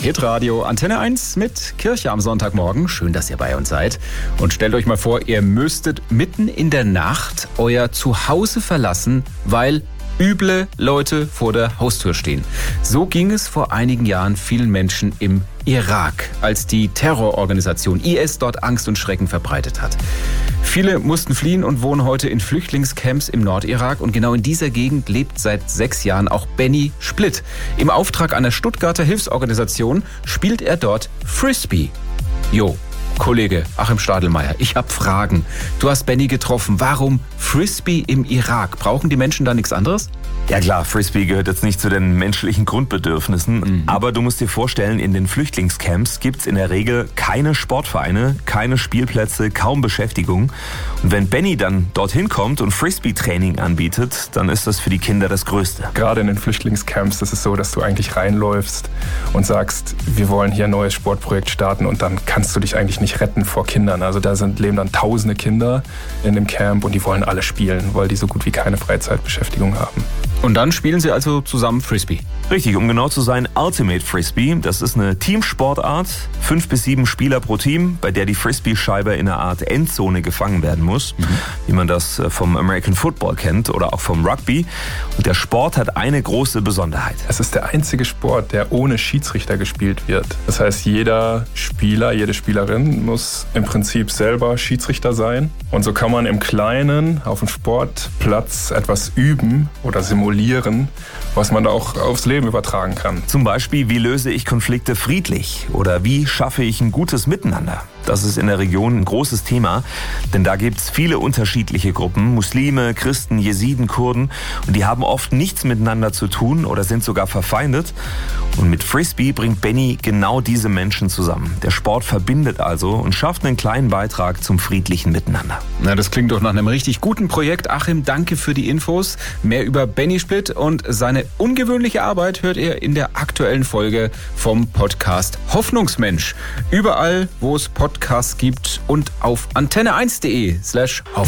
Hitradio Antenne 1 mit Kirche am Sonntagmorgen. Schön, dass ihr bei uns seid. Und stellt euch mal vor, ihr müsstet mitten in der Nacht euer Zuhause verlassen, weil üble Leute vor der Haustür stehen. So ging es vor einigen Jahren vielen Menschen im Irak, als die Terrororganisation IS dort Angst und Schrecken verbreitet hat. Viele mussten fliehen und wohnen heute in Flüchtlingscamps im Nordirak. Und genau in dieser Gegend lebt seit 6 Jahren auch Benny Splitt. Im Auftrag einer Stuttgarter Hilfsorganisation spielt er dort Frisbee. Jo, Kollege Achim Stadelmeier, ich habe Fragen. Du hast Benny getroffen. Warum Frisbee im Irak? Brauchen die Menschen da nichts anderes? Ja klar, Frisbee gehört jetzt nicht zu den menschlichen Grundbedürfnissen, aber du musst dir vorstellen, in den Flüchtlingscamps gibt's in der Regel keine Sportvereine, keine Spielplätze, kaum Beschäftigung. Und wenn Benny dann dorthin kommt und Frisbee-Training anbietet, dann ist das für die Kinder das Größte. Gerade in den Flüchtlingscamps ist es so, dass du eigentlich reinläufst und sagst, wir wollen hier ein neues Sportprojekt starten, und dann kannst du dich eigentlich nicht retten vor Kindern. Also da leben dann tausende Kinder in dem Camp und die wollen alle spielen, weil die so gut wie keine Freizeitbeschäftigung haben. Und dann spielen sie also zusammen Frisbee. Richtig, um genau zu sein, Ultimate Frisbee. Das ist eine Teamsportart, 5 bis 7 Spieler pro Team, bei der die Frisbee-Scheibe in einer Art Endzone gefangen werden muss, wie man das vom American Football kennt oder auch vom Rugby. Und der Sport hat eine große Besonderheit. Es ist der einzige Sport, der ohne Schiedsrichter gespielt wird. Das heißt, jeder Spieler, jede Spielerin muss im Prinzip selber Schiedsrichter sein. Und so kann man im Kleinen auf dem Sportplatz etwas üben oder simulieren, was man da auch aufs Leben übertragen kann. Zum Beispiel, wie löse ich Konflikte friedlich oder wie schaffe ich ein gutes Miteinander? Das ist in der Region ein großes Thema, denn da gibt es viele unterschiedliche Gruppen, Muslime, Christen, Jesiden, Kurden, und die haben oft nichts miteinander zu tun oder sind sogar verfeindet. Und mit Frisbee bringt Benny genau diese Menschen zusammen. Der Sport verbindet also und schafft einen kleinen Beitrag zum friedlichen Miteinander. Na, das klingt doch nach einem richtig guten Projekt. Achim, danke für die Infos. Mehr über Benny Splitt und seine ungewöhnliche Arbeit hört ihr in der aktuellen Folge vom Podcast Hoffnungsmensch. Überall, wo es Podcasts gibt und auf antenne1.de/Hoffnungsmensch.